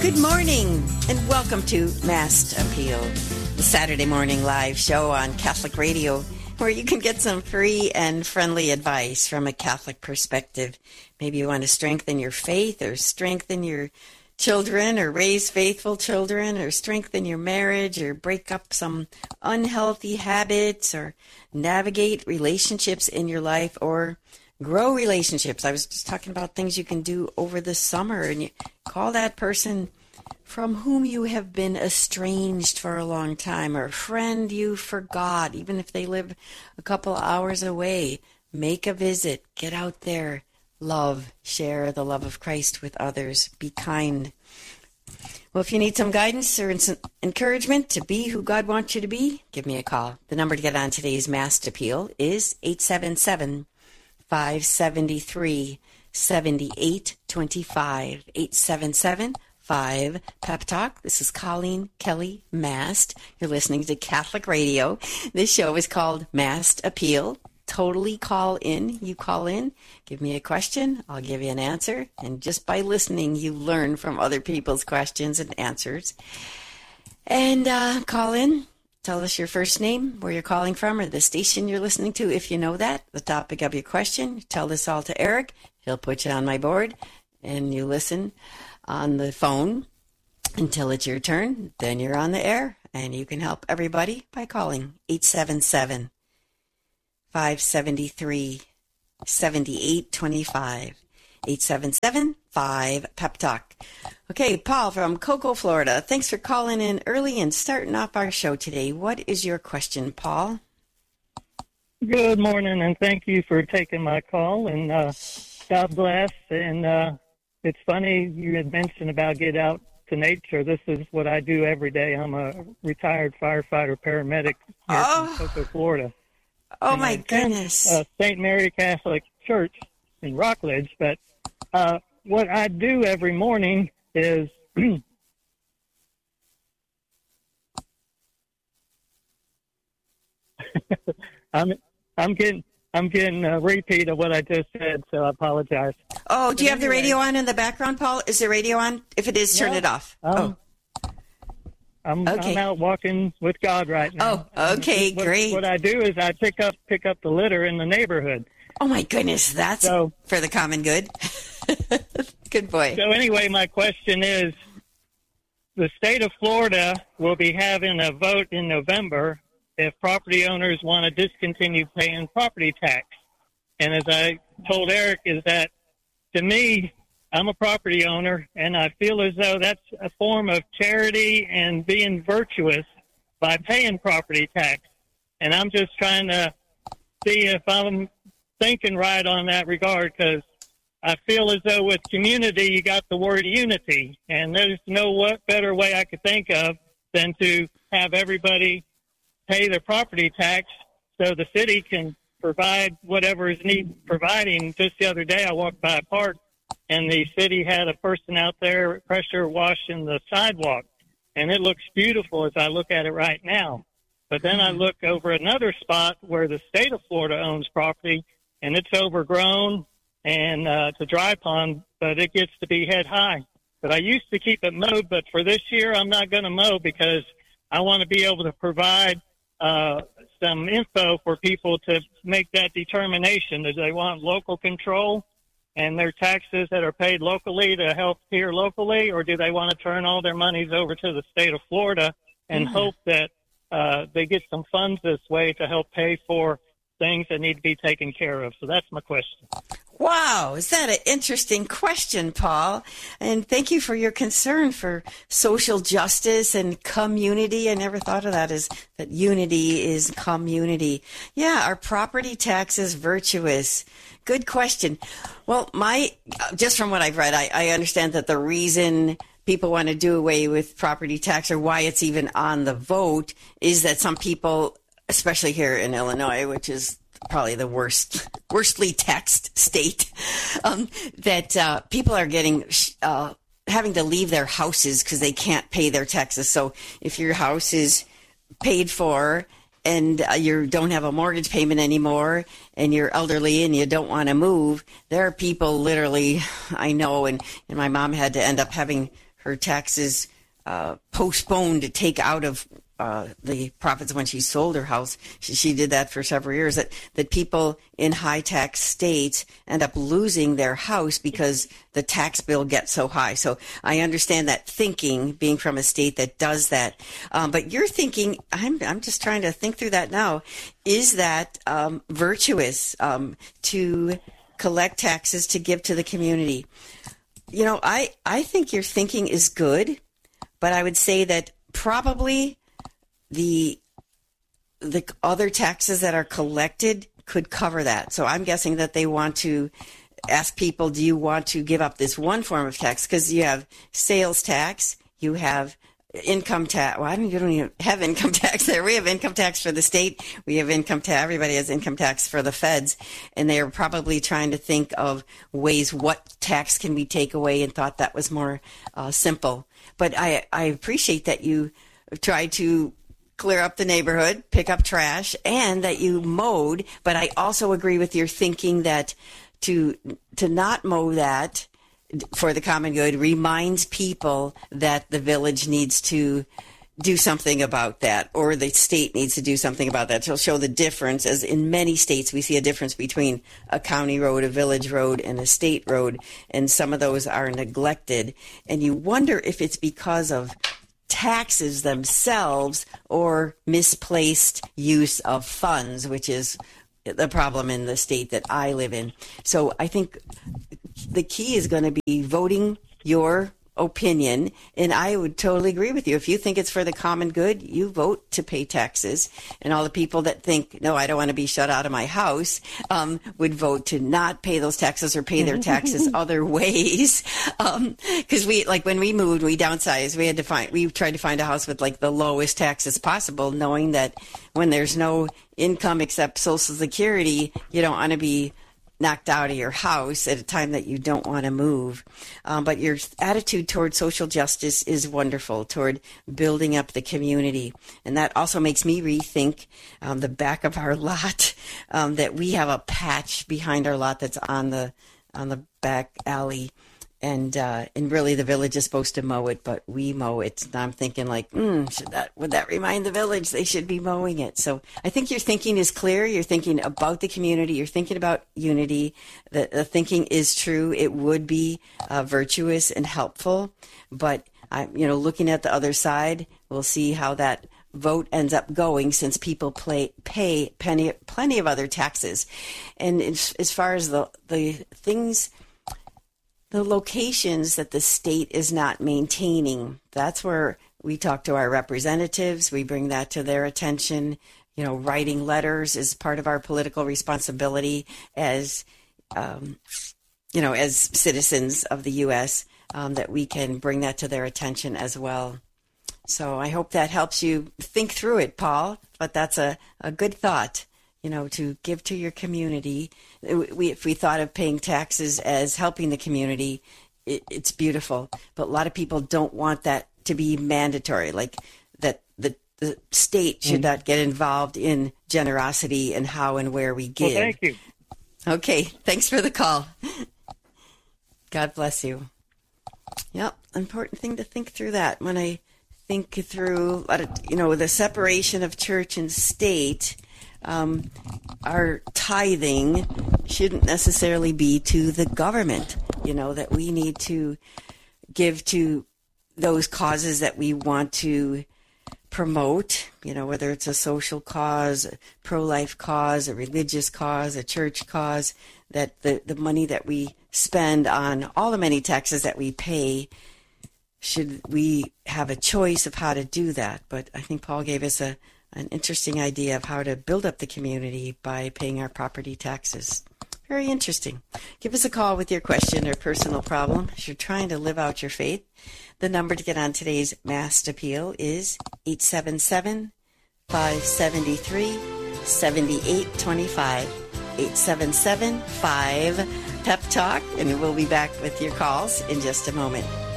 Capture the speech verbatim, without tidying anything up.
Good morning, and welcome to Mast Appeal, the Saturday morning live show on Catholic Radio, where you can get some free and friendly advice from a Catholic perspective. Maybe you want to strengthen your faith, or strengthen your children, or raise faithful children, or strengthen your marriage, or break up some unhealthy habits, or navigate relationships in your life, or grow relationships. I was just talking about things you can do over the summer, and you call that person from whom you have been estranged for a long time, or a friend you forgot, even if they live a couple hours away. Make a visit. Get out there. Love. Share the love of Christ with others. Be kind. Well, if you need some guidance or encouragement to be who God wants you to be, give me a call. The number to get on today's Mast Appeal is eight seven seven, five seven three, seven eight two five. eight seven seven, five Pep Talk. This is Colleen Kelly Mast. You're listening to Catholic Radio. This show is called Mast Appeal. Totally call in. You call in, give me a question, I'll give you an answer. And just by listening, you learn from other people's questions and answers. And uh, call in. Tell us your first name, where you're calling from, or the station you're listening to, if you know that, the topic of your question. Tell this all to Eric. He'll put you on my board, and you listen on the phone until it's your turn. Then you're on the air, and you can help everybody by calling eight seven seven, five seven three, seven eight two five. eight seven seven, five Pep Talk. Okay, Paul from Cocoa, Florida. Thanks for calling in early and starting off our show today. What is your question, Paul? Good morning, and thank you for taking my call, and uh, God bless. And uh, it's funny you had mentioned about get out to nature. This is what I do every day. I'm a retired firefighter paramedic here oh. from Cocoa, Florida. Oh, and my I attend, goodness. Uh, Saint Mary Catholic Church in Rockledge, but uh, what I do every morning is I'm I'm getting I'm getting a repeat of what I just said, so I apologize. Oh, do but you have anyway, the radio on in the background, Paul? Is the radio on? If it is, turn no, it off. Um, oh. I'm, okay. I'm out walking with God right now. Oh, okay, what, great. What I do is I pick up pick up the litter in the neighborhood. Oh, my goodness. That's so, for the common good. Good boy. So anyway, my question is, the state of Florida will be having a vote in November if property owners want to discontinue paying property tax. And as I told Eric, is that to me, I'm a property owner, and I feel as though that's a form of charity and being virtuous by paying property tax. And I'm just trying to see if I'm thinking right on that regard, because I feel as though with community, you got the word unity, and there's no what better way I could think of than to have everybody pay their property tax so the city can provide whatever is need providing. Just the other day, I walked by a park, and the city had a person out there pressure washing the sidewalk, and it looks beautiful as I look at it right now. But then I look over another spot where the state of Florida owns property, and it's overgrown, and uh, it's a dry pond, but it gets to be head high. But I used to keep it mowed, but for this year, I'm not going to mow because I want to be able to provide uh, some info for people to make that determination. Do they want local control and their taxes that are paid locally to help here locally, or do they want to turn all their monies over to the state of Florida and mm-hmm. hope that uh, they get some funds this way to help pay for things that need to be taken care of? So that's my question. Wow, is that an interesting question, Paul? And thank you for your concern for social justice and community. I never thought of that as that unity is community. Yeah, are property taxes virtuous? Good question. Well, my just from what I've read, I, I understand that the reason people want to do away with property tax, or why it's even on the vote, is that some people, especially here in Illinois, which is probably the worst, worstly taxed state, um, that uh, people are getting uh, having to leave their houses because they can't pay their taxes. So if your house is paid for and uh, you don't have a mortgage payment anymore, and you're elderly and you don't want to move, there are people literally, I know, and, and my mom had to end up having her taxes uh, postponed to take out of uh, the profits when she sold her house. She, she did that for several years. That that people in high tax states end up losing their house because the tax bill gets so high. So I understand that thinking, being from a state that does that. Um, but you're thinking, I'm I'm just trying to think through that now. Is that um, virtuous um, to collect taxes to give to the community? You know, I, I think your thinking is good, but I would say that probably the the other taxes that are collected could cover that. So I'm guessing that they want to ask people, do you want to give up this one form of tax? Because you have sales tax, you have income tax. Well, I don't, you don't even have income tax there. We have income tax for the state. We have income tax. Everybody has income tax for the feds. And they are probably trying to think of ways what tax can we take away, and thought that was more uh, simple. But I, I appreciate that you tried to clear up the neighborhood, pick up trash, and that you mowed. But I also agree with your thinking that to to not mow that for the common good reminds people that the village needs to do something about that, or the state needs to do something about that. So it'll show the difference, as in many states we see a difference between a county road, a village road, and a state road, and some of those are neglected. And you wonder if it's because of taxes themselves or misplaced use of funds, which is the problem in the state that I live in. So I think the key is going to be voting your opinion, and I would totally agree with you. If you think it's for the common good, you vote to pay taxes. And all the people that think, no, I don't want to be shut out of my house, um, would vote to not pay those taxes or pay their taxes other ways. Um, cause we, like when we moved, we downsized, we had to find, we tried to find a house with like the lowest taxes possible, knowing that when there's no income except Social Security, you don't want to be knocked out of your house at a time that you don't want to move. Um, but your attitude toward social justice is wonderful, toward building up the community. And that also makes me rethink um, the back of our lot, um, that we have a patch behind our lot that's on the on the back alley. And uh, and really the village is supposed to mow it, but we mow it. And I'm thinking like, mm, should that would that remind the village they should be mowing it? So I think your thinking is clear. You're thinking about the community. You're thinking about unity. The, the thinking is true. It would be uh, virtuous and helpful. But I, you know, looking at the other side, we'll see how that vote ends up going, since people play, pay plenty, plenty of other taxes. And as, as far as the the things, the locations that the state is not maintaining, that's where we talk to our representatives. We bring that to their attention. You know, writing letters is part of our political responsibility as, um, you know, as citizens of the U S, um, that we can bring that to their attention as well. So I hope that helps you think through it, Paul. But that's a, a good thought. You know, to give to your community. We, if we thought of paying taxes as helping the community, it, it's beautiful. But a lot of people don't want that to be mandatory, like that the, the state should not get involved in generosity and how and where we give. Well, thank you. Okay, thanks for the call. God bless you. Yep, important thing to think through that. When I think through, you know, the separation of church and state, Um, our tithing shouldn't necessarily be to the government, you know, that we need to give to those causes that we want to promote, you know, whether it's a social cause, a pro-life cause, a religious cause, a church cause, that the, the money that we spend on all the many taxes that we pay, should we have a choice of how to do that. But I think Paul gave us a an interesting idea of how to build up the community by paying our property taxes. Very interesting. Give us a call with your question or personal problem if you're trying to live out your faith. The number to get on today's Mass Appeal is eight seven seven, five seven three, seven eight two five. eight seven seven, five, P E P Talk, and we'll be back with your calls in just a moment.